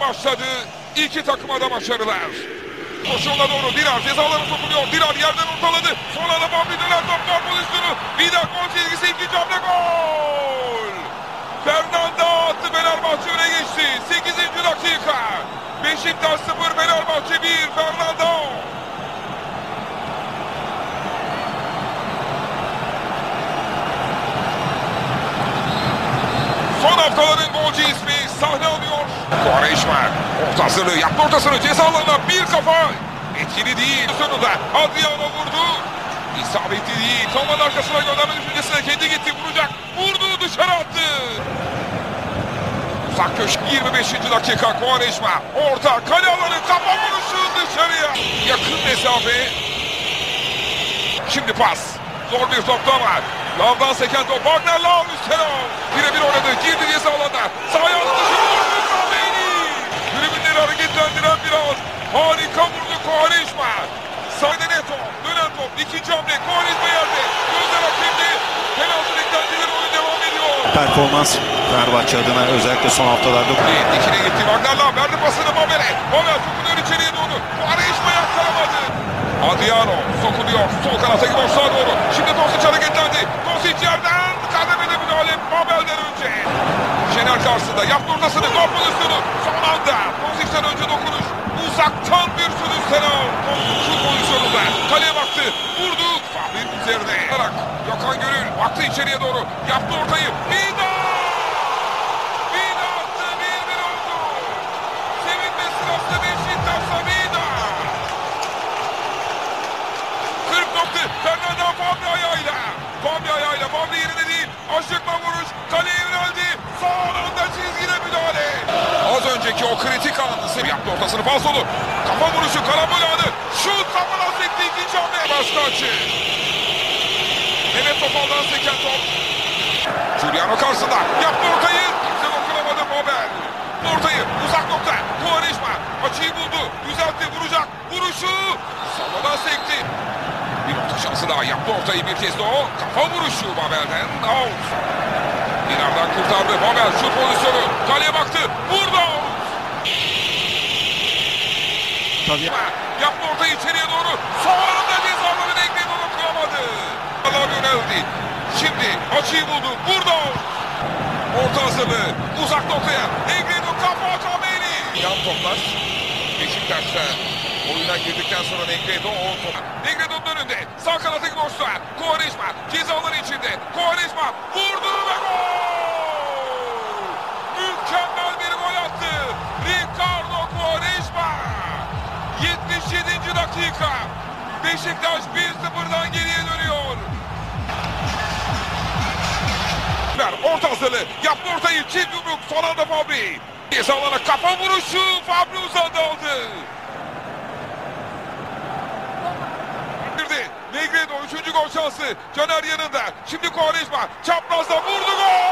başladı. İki takıma da başarılar. Koşuğuna doğru Dirar cezalarına sokuluyor. Dirar yerden ortaladı. Son anda Fabri döner top var pozisyonu. Vida gol çizgisi, ikinci hamle gol. Fernando attı, Fenerbahçe öne geçti. 8. dakika. Beşiktaş 0, Fenerbahçe 1. Fernando. Son haftaların golcü ismi sahne alıyor. Quaresma orta hazırlığı yaptı, ortasını ceza alanına bir kafa. Etkili değil. Sonunda Adriano vurdu. İsabetli değil. Toman arkasına gönderme düşüncesine kendi gitti, vuracak. Vurdu, dışarı attı. Uzak köşk 25. dakika. Quaresma orta kale alanı, kafa vuruşu dışarıya. Yakın mesafe. Şimdi pas. Zor bir topta var. Lavdan seken top. Wagner Lav üstten al. Birebir oynadı. Girdi ceza alanına. Sahaya attı. Tribünleri hareketlendiren bir an. Harika vurdu Quaresma. Sahne Neto. Dönen top. İkinci hamle. Quaresma yerde. Gözler hakemde. Penaltı beklentileri, oyun devam ediyor. Performans Fenerbahçe adına özellikle son haftalarda. İkine gitti. Wagner Lav verdi pasını Mabel'e. Mabel sokuluyor içeriye doğru. Quaresma yakalamadı. Adriano sokuluyor. Sol kanata gidiyor, sağa doğru. Şimdi Tosic hareketlendi. Tosic yerden kademede müdahale Mabel'den önce. Şener karşısında yaptı ortasını. Gol pozisyonu. Son anda Tosic'ten önce dokunuş. Uzaktan bir şut üstten al. Şut pozisyonunda. Kaleye baktı. Vurdu. Fabri'nin üzerine. Gökhan Gönül baktı içeriye doğru. Yaptı ortayı. Vida! Vida attı. 1-1 oldu. Sevinme sırası Beşiktaş'ta Vida. 40 nokta. Fernando Fabri ayağıyla. Fabri yerine değil. Aşıkla vuruş. Kaleye yöneldi. Son anda çizgide müdahale. Az önceki o kritik anı yaptı, ortasını falsolu. Kafa vuruşu, karambol anı. Şut kafadan sekti, ikinci hamle. Başka açı. Mehmet Topal'dan seken top. Giuliano karşısında. Yaptı ortayı. Kimse dokunamadı Mabel. Ortayı uzak nokta. Quaresma açıyı buldu. Düzeltti, vuracak. Vuruşu. Sağdan sekti. Bir orta şansı daha, yaptı ortayı bir kez de o. Kafa vuruşu Mabel'den. Out. Dinar'dan kurtardı. Mabel şut pozisyonu. Kaleye baktı. Vurdu. Tabii. Yaptı ortayı içeriye doğru. Sonunda cezalarını ekledi, onu kıramadı. Allah yöneldi. Şimdi açıyı buldu. Vurdu. Orta hazırlığı. Uzak noktaya. Negredo kafa Cameli. Yan toplar. Beşiktaş'ta oyuna girdikten sonra Negredo o top. Negredo'nun önünde. Sağ kanatı boşta. Quaresma cezaları içinde. Quaresma vurdu ve gol! Mükemmel bir gol attı. Ricardo Quaresma. 77. dakika. Beşiktaş 1-0'dan geriye dönüyor. Orta hazırlığı. Yaptı ortayı. Çift yumruk. Son anda Fabri. Cezalara kafa vuruşu. Fabri uzadı aldı. Negredo 3. gol şansı. Caner yanında. Şimdi Quaresma çaprazda vurdu, gol!